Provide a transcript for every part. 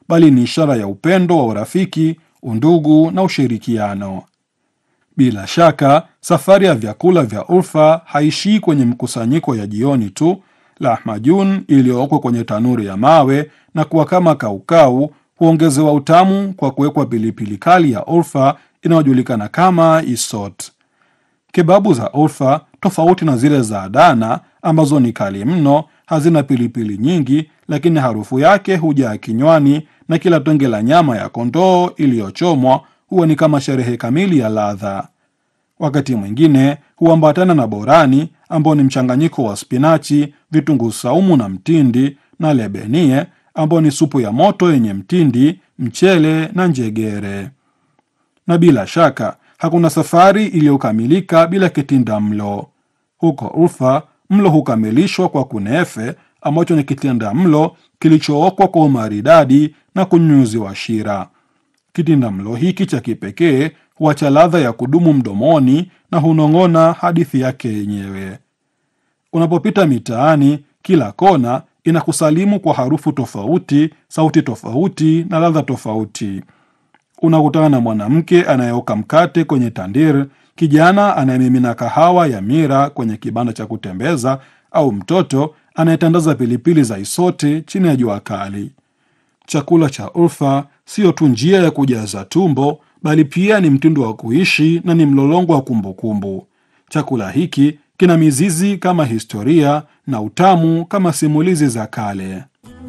bali ni ishara ya upendo wa urafiki, undugu na ushirikiano. Bila shaka, safari ya vyakula vya Urfa haishii kwenye mkusanyiko ya jioni tu. Lahmajun iliyookwa kwenye tanuri ya mawe na kuwa kama kaukau huongezewa utamu kwa kuwekwa pilipili kali ya Urfa inayojulikana kama isot. Kebabu za Urfa, tofauti na zile za Adana ambazo ni kali mno, hazina pilipili nyingi, lakini harufu yake hujaa kinywani na kila tonge la nyama ya kondoo iliyochomwa huwa ni kama sherehe kamili ya ladha. Wakati mwingine huambatana na borani ambao ni mchanganyiko wa spinachi, vitunguu saumu na mtindi, na lebenie ambao ni supu ya moto yenye mtindi, mchele na njegere. Na bila shaka hakuna safari iliyokamilika bila kitinda mlo. Huko Urfa, mlo hukamilishwa kwa kunefe, ambacho ni kitinda mlo kilichookwa kwa umaridadi na kunyunyuziwa shira. Kitinda mlo hiki cha kipekee huacha ladha ya kudumu mdomoni na hunong'ona hadithi yake yenyewe. Unapopita mitaani, kila kona inakusalimu kwa harufu tofauti, sauti tofauti na ladha tofauti. Unakutana na mwanamke anayeoka mkate kwenye tandir, kijana anayemimina kahawa ya mira kwenye kibanda cha kutembeza, au mtoto anayetandaza pilipili za isote chini ya jua kali. Chakula cha Urfa sio tu njia ya kujaza tumbo, bali pia ni mtindo wa kuishi na ni mlolongo wa kumbukumbu. Chakula hiki kina mizizi kama historia na utamu kama simulizi za kale.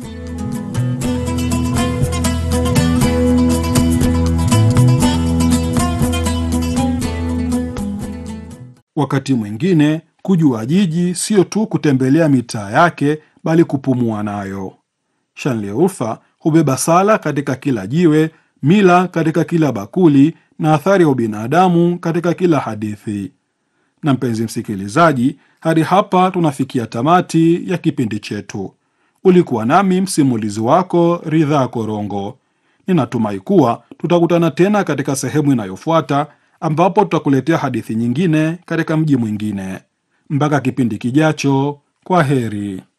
Wakati mwingine kujua jiji sio tu kutembelea mitaa yake, bali kupumua nayo. Shanli Urfa hubeba sala katika kila jiwe, mila katika kila bakuli, na athari ya ubinadamu katika kila hadithi. Na mpenzi msikilizaji, hadi hapa tunafikia tamati ya kipindi chetu. Ulikuwa nami msimulizi wako Ridhaa Korongo. Ninatumai kuwa tutakutana tena katika sehemu inayofuata, ambapo tutakuletea hadithi nyingine katika mji mwingine. Mpaka kipindi kijacho, kwa heri.